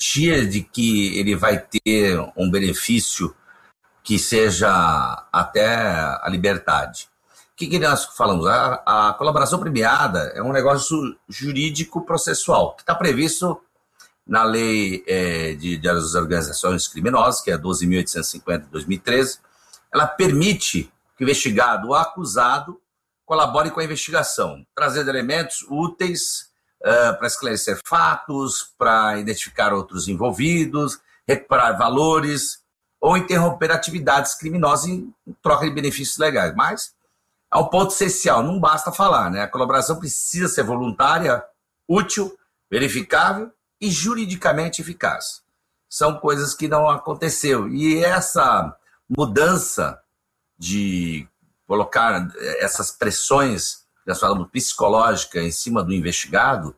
garantia de que ele vai ter um benefício que seja até a liberdade. O que nós falamos? A colaboração premiada é um negócio jurídico-processual, que está previsto na lei das organizações criminosas, que é 12.850 de 2013. Ela permite que o investigado ou acusado colabore com a investigação, trazendo elementos úteis para esclarecer fatos, para identificar outros envolvidos, recuperar valores ou interromper atividades criminosas em troca de benefícios legais. Mas é um ponto essencial, não basta falar, né? A colaboração precisa ser voluntária, útil, verificável e juridicamente eficaz. São coisas que não aconteceu. E essa mudança de colocar essas pressões, nós falamos psicológica, em cima do investigado,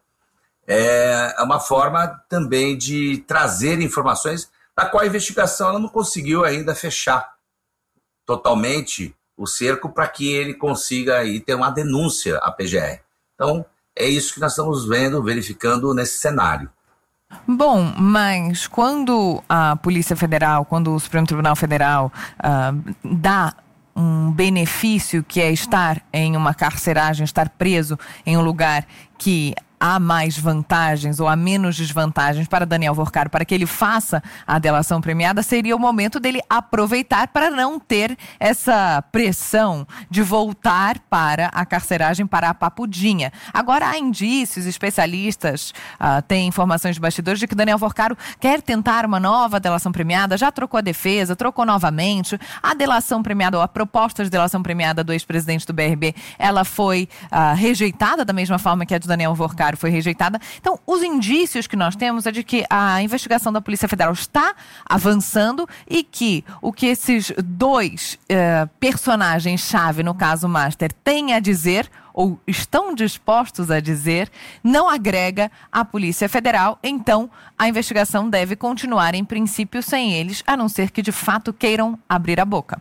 é uma forma também de trazer informações da qual a investigação ela não conseguiu ainda fechar totalmente o cerco para que ele consiga aí ter uma denúncia à PGR. Então, é isso que nós estamos verificando nesse cenário. Bom, mas quando a Polícia Federal, quando o Supremo Tribunal Federal dá um benefício que é estar em uma carceragem, estar preso em um lugar que há mais vantagens ou há menos desvantagens para Daniel Worcaro, para que ele faça a delação premiada, seria o momento dele aproveitar para não ter essa pressão de voltar para a carceragem, para a papudinha. Agora, há indícios, especialistas têm informações de bastidores de que Daniel Worcaro quer tentar uma nova delação premiada, já trocou a defesa, trocou novamente. A delação premiada, ou a proposta de delação premiada do ex-presidente do BRB, ela foi rejeitada da mesma forma que a de Daniel Worcaro foi rejeitada. Então, os indícios que nós temos é de que a investigação da Polícia Federal está avançando e que o que esses dois personagens-chave, no caso Master, têm a dizer ou estão dispostos a dizer, não agrega à Polícia Federal. Então, a investigação deve continuar, em princípio, sem eles, a não ser que, de fato, queiram abrir a boca.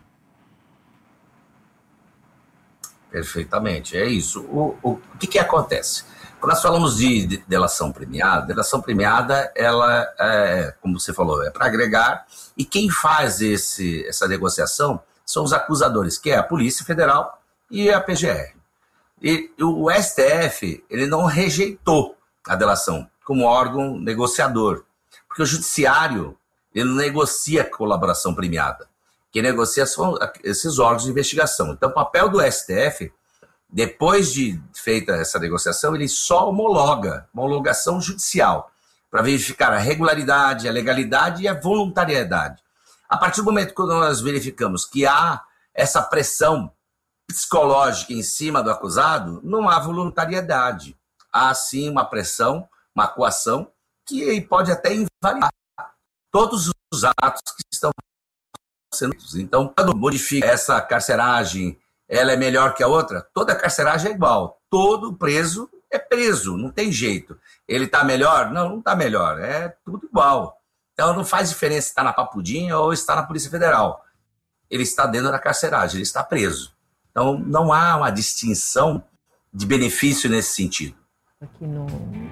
Perfeitamente, é isso. O que acontece? Quando nós falamos de delação premiada, ela, como você falou, é para agregar, e quem faz essa negociação são os acusadores, que é a Polícia Federal e a PGR. E o STF, ele não rejeitou a delação como órgão negociador, porque o judiciário, ele não negocia colaboração premiada. Quem negocia são esses órgãos de investigação. Então, o papel do STF, depois de feita essa negociação, ele só homologa, uma homologação judicial, para verificar a regularidade, a legalidade e a voluntariedade. A partir do momento que nós verificamos que há essa pressão psicológica em cima do acusado, não há voluntariedade. Há, sim, uma pressão, uma coação, que pode até invalidar todos os atos que estão sendo. Então, quando modifica essa carceragem, ela é melhor que a outra? Toda carceragem é igual. Todo preso é preso, não tem jeito. Ele está melhor? Não está melhor. É tudo igual. Então não faz diferença se está na papudinha ou está na Polícia Federal. Ele está dentro da carceragem, ele está preso. Então não há uma distinção de benefício nesse sentido. Aqui no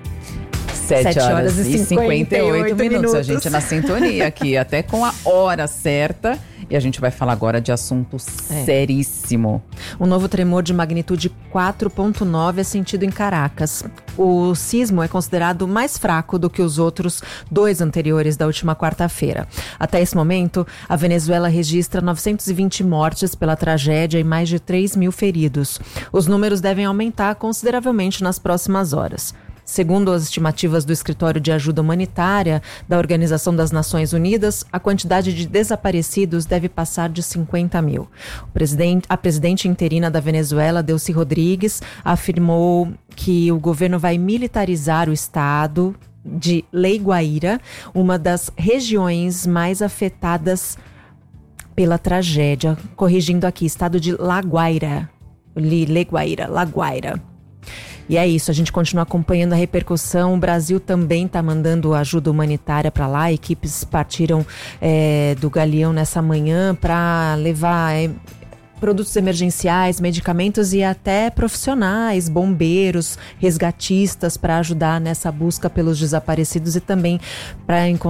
7h58. A gente é na sintonia aqui, até com a hora certa. E a gente vai falar agora de assunto seríssimo. Um novo tremor de magnitude 4,9 é sentido em Caracas. O sismo é considerado mais fraco do que os outros dois anteriores da última quarta-feira. Até esse momento, a Venezuela registra 920 mortes pela tragédia e mais de 3.000 feridos. Os números devem aumentar consideravelmente nas próximas horas. Segundo as estimativas do Escritório de Ajuda Humanitária da Organização das Nações Unidas, a quantidade de desaparecidos deve passar de 50 mil. A presidente interina da Venezuela, Delcy Rodrigues, afirmou que o governo vai militarizar o estado de La Guaira, uma das regiões mais afetadas pela tragédia. Corrigindo aqui, estado de La Guaira. La Guaira. E é isso, a gente continua acompanhando a repercussão. O Brasil também está mandando ajuda humanitária para lá. Equipes partiram do Galeão nessa manhã para levar produtos emergenciais, medicamentos e até profissionais, bombeiros, resgatistas para ajudar nessa busca pelos desaparecidos e também para encontrar